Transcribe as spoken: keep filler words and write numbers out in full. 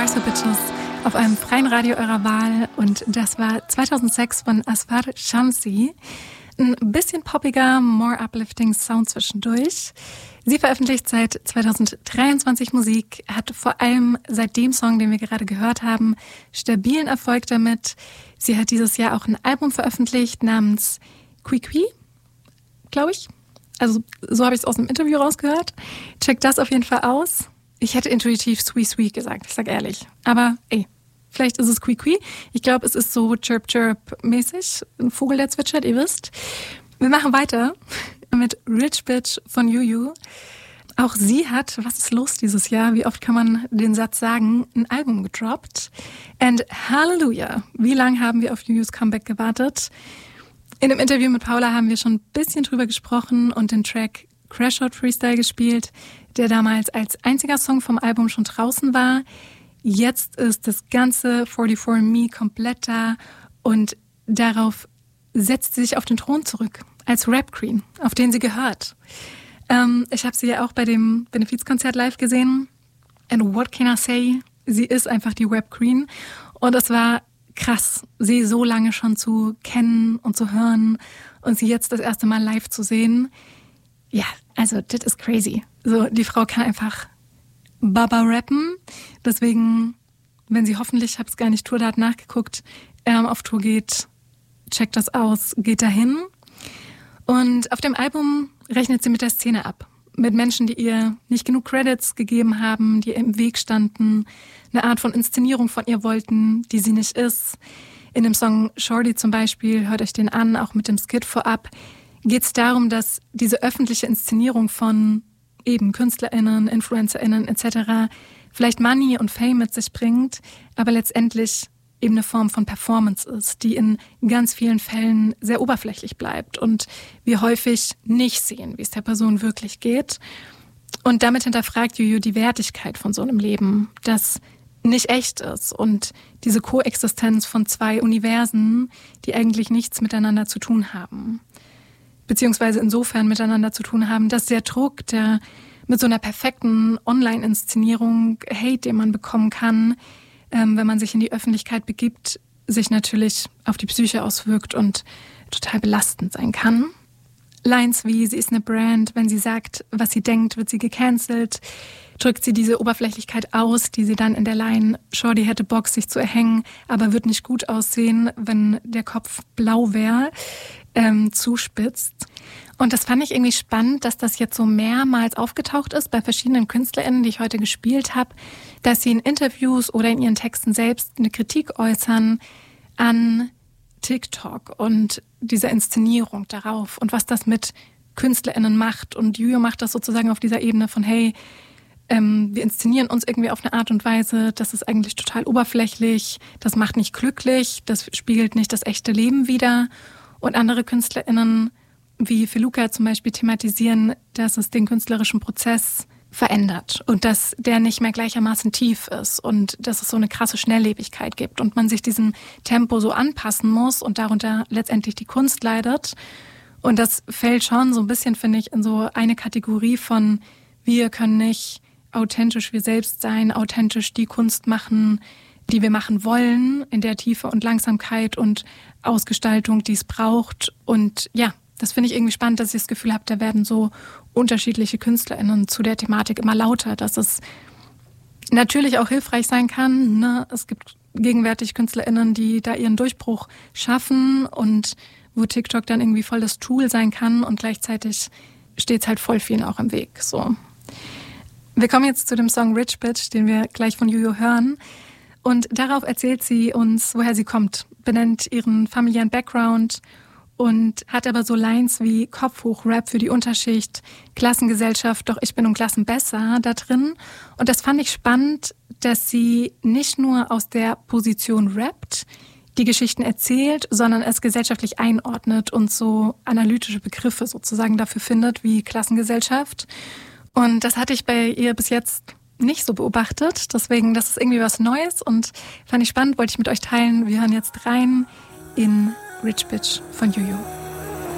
Boss Bitches auf einem freien Radio eurer Wahl und das war zweitausendsechs von Asfar Shamsi. Ein bisschen poppiger, more uplifting Sound zwischendurch. Sie veröffentlicht seit zweitausenddreiundzwanzig Musik, hat vor allem seit dem Song, den wir gerade gehört haben, stabilen Erfolg damit. Sie hat dieses Jahr auch ein Album veröffentlicht namens Qui-Qui, glaube ich. Also so habe ich es aus dem Interview rausgehört. Checkt das auf jeden Fall aus. Ich hätte intuitiv Sweet Sweet gesagt, ich sag ehrlich. Aber ey, vielleicht ist es Qui-Qui. Ich glaube, es ist so Chirp-Chirp-mäßig. Ein Vogel, der zwitschert, ihr wisst. Wir machen weiter mit Rich Bitch von Juju. Auch sie hat, was ist los dieses Jahr? Wie oft kann man den Satz sagen? Ein Album gedroppt. And Hallelujah. Wie lange haben wir auf Jujus Comeback gewartet? In dem Interview mit Paula haben wir schon ein bisschen drüber gesprochen und den Track Crash Out Freestyle gespielt, der damals als einziger Song vom Album schon draußen war. Jetzt ist das ganze vierundvierzig and Me komplett da und darauf setzt sie sich auf den Thron zurück, als Rap Queen, auf den sie gehört. Ähm, ich habe sie ja auch bei dem Benefizkonzert live gesehen. And what can I say? Sie ist einfach die Rap Queen. Und es war krass, sie so lange schon zu kennen und zu hören und sie jetzt das erste Mal live zu sehen. Ja, also das ist crazy. So, die Frau kann einfach Baba rappen. Deswegen, wenn sie hoffentlich, ich habe es gar nicht Tourdaten nachgeguckt, ähm, auf Tour geht, checkt das aus, geht dahin. Und auf dem Album rechnet sie mit der Szene ab. Mit Menschen, die ihr nicht genug Credits gegeben haben, die ihr im Weg standen, eine Art von Inszenierung von ihr wollten, die sie nicht ist. In dem Song Shorty zum Beispiel, hört euch den an, auch mit dem Skit vorab, geht es darum, dass diese öffentliche Inszenierung von eben KünstlerInnen, InfluencerInnen et cetera vielleicht Money und Fame mit sich bringt, aber letztendlich eben eine Form von Performance ist, die in ganz vielen Fällen sehr oberflächlich bleibt und wir häufig nicht sehen, wie es der Person wirklich geht. Und damit hinterfragt Juju die Wertigkeit von so einem Leben, das nicht echt ist und diese Koexistenz von zwei Universen, die eigentlich nichts miteinander zu tun haben. Beziehungsweise insofern miteinander zu tun haben, dass der Druck, der mit so einer perfekten Online-Inszenierung, Hate, den man bekommen kann, ähm, wenn man sich in die Öffentlichkeit begibt, sich natürlich auf die Psyche auswirkt und total belastend sein kann. Lines wie, sie ist eine Brand, wenn sie sagt, was sie denkt, wird sie gecancelt, drückt sie diese Oberflächlichkeit aus, die sie dann in der Line, Shorty hätte Bock, sich zu erhängen, aber wird nicht gut aussehen, wenn der Kopf blau wäre, ähm, zuspitzt. Und das fand ich irgendwie spannend, dass das jetzt so mehrmals aufgetaucht ist bei verschiedenen KünstlerInnen, die ich heute gespielt habe, dass sie in Interviews oder in ihren Texten selbst eine Kritik äußern an TikTok und dieser Inszenierung darauf und was das mit KünstlerInnen macht. Und Juju macht das sozusagen auf dieser Ebene von, hey, ähm, wir inszenieren uns irgendwie auf eine Art und Weise, das ist eigentlich total oberflächlich, das macht nicht glücklich, das spiegelt nicht das echte Leben wider. Und andere KünstlerInnen wie Feluca zum Beispiel thematisieren, dass es den künstlerischen Prozess verändert und dass der nicht mehr gleichermaßen tief ist und dass es so eine krasse Schnelllebigkeit gibt und man sich diesem Tempo so anpassen muss und darunter letztendlich die Kunst leidet. Und das fällt schon so ein bisschen, finde ich, in so eine Kategorie von wir können nicht authentisch wir selbst sein, authentisch die Kunst machen, die wir machen wollen, in der Tiefe und Langsamkeit und Ausgestaltung, die es braucht. Und ja, das finde ich irgendwie spannend, dass ich das Gefühl habe, da werden so unterschiedliche KünstlerInnen zu der Thematik immer lauter, dass es natürlich auch hilfreich sein kann. Ne? Es gibt gegenwärtig KünstlerInnen, die da ihren Durchbruch schaffen und wo TikTok dann irgendwie voll das Tool sein kann und gleichzeitig steht es halt voll vielen auch im Weg. So. Wir kommen jetzt zu dem Song Rich Bitch, den wir gleich von Juju hören. Und darauf erzählt sie uns, woher sie kommt, benennt ihren familiären Background und hat aber so Lines wie Kopf hoch, Rap für die Unterschicht, Klassengesellschaft, doch ich bin um Klassen besser da drin. Und das fand ich spannend, dass sie nicht nur aus der Position rappt, die Geschichten erzählt, sondern es gesellschaftlich einordnet und so analytische Begriffe sozusagen dafür findet, wie Klassengesellschaft. Und das hatte ich bei ihr bis jetzt nicht so beobachtet. Deswegen, das ist irgendwie was Neues und fand ich spannend, wollte ich mit euch teilen. Wir hören jetzt rein in Rich Bitch von Juju.